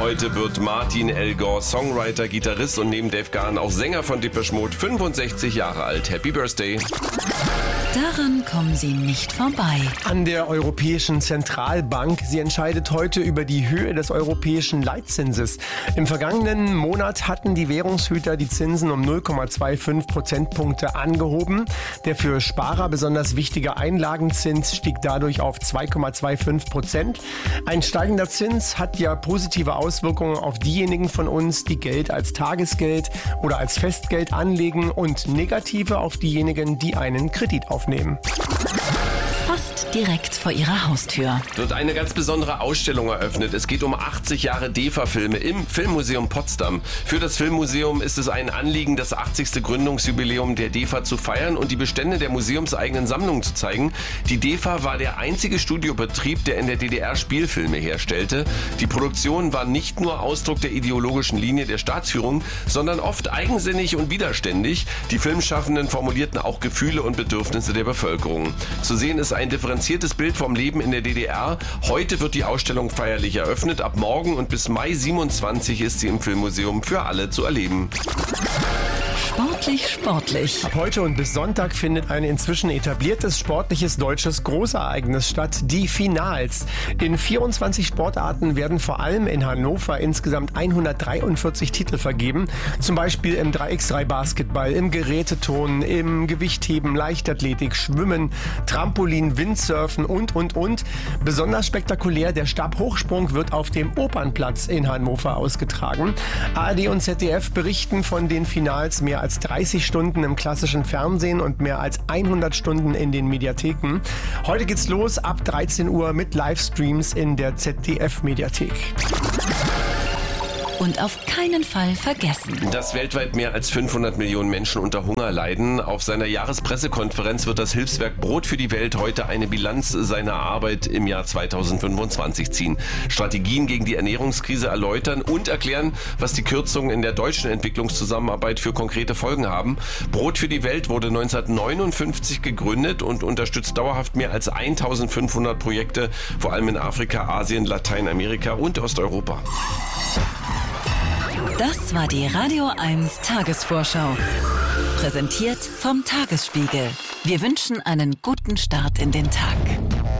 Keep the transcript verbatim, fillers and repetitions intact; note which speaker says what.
Speaker 1: Heute wird Martin Elgor Songwriter, Gitarrist und neben Dave Gahan auch Sänger von Depeche Mode fünfundsechzig Jahre alt. Happy Birthday!
Speaker 2: Daran kommen Sie nicht vorbei.
Speaker 3: An der Europäischen Zentralbank. Sie entscheidet heute über die Höhe des europäischen Leitzinses. Im vergangenen Monat hatten die Währungshüter die Zinsen um null Komma fünfundzwanzig Prozentpunkte angehoben. Der für Sparer besonders wichtige Einlagenzins stieg dadurch auf zwei Komma fünfundzwanzig Prozent. Ein steigender Zins hat ja positive Auswirkungen auf diejenigen von uns, die Geld als Tagesgeld oder als Festgeld anlegen, und negative auf diejenigen, die einen Kredit aufnehmen. Nehmen.
Speaker 2: Fast direkt vor Ihrer Haustür
Speaker 1: wird eine ganz besondere Ausstellung eröffnet. Es geht um achtzig Jahre DEFA-Filme im Filmmuseum Potsdam. Für das Filmmuseum ist es ein Anliegen, das achtzigste Gründungsjubiläum der DEFA zu feiern und die Bestände der museumseigenen Sammlung zu zeigen. Die DEFA war der einzige Studiobetrieb, der in der D D R Spielfilme herstellte. Die Produktion war nicht nur Ausdruck der ideologischen Linie der Staatsführung, sondern oft eigensinnig und widerständig. Die Filmschaffenden formulierten auch Gefühle und Bedürfnisse der Bevölkerung. Zu sehen ist ein differenziertes Bild vom Leben in der D D R. Heute wird die Ausstellung feierlich eröffnet. Ab morgen und bis Mai siebenundzwanzig ist sie im Filmmuseum für alle zu erleben.
Speaker 2: Sportlich, sportlich.
Speaker 3: Ab heute und bis Sonntag findet ein inzwischen etabliertes sportliches deutsches Großereignis statt, die Finals. In vierundzwanzig Sportarten werden vor allem in Hannover insgesamt hundertdreiundvierzig Titel vergeben. Zum Beispiel im drei gegen drei Basketball, im Geräteturnen, im Gewichtheben, Leichtathletik, Schwimmen, Trampolin, Windsurfen und, und, und. Besonders spektakulär, der Stabhochsprung wird auf dem Opernplatz in Hannover ausgetragen. A R D und Z D F berichten von den Finals mehr als dreißig Stunden im klassischen Fernsehen und mehr als hundert Stunden in den Mediatheken. Heute geht's los ab dreizehn Uhr mit Livestreams in der Z D F-Mediathek.
Speaker 2: Und auf keinen Fall vergessen,
Speaker 1: dass weltweit mehr als fünfhundert Millionen Menschen unter Hunger leiden. Auf seiner Jahrespressekonferenz wird das Hilfswerk Brot für die Welt heute eine Bilanz seiner Arbeit im Jahr zweitausendfünfundzwanzig ziehen, Strategien gegen die Ernährungskrise erläutern und erklären, was die Kürzungen in der deutschen Entwicklungszusammenarbeit für konkrete Folgen haben. Brot für die Welt wurde neunzehnhundertneunundfünfzig gegründet und unterstützt dauerhaft mehr als eintausendfünfhundert Projekte, vor allem in Afrika, Asien, Lateinamerika und Osteuropa.
Speaker 2: Das war die Radio eins Tagesvorschau. Präsentiert vom Tagesspiegel. Wir wünschen einen guten Start in den Tag.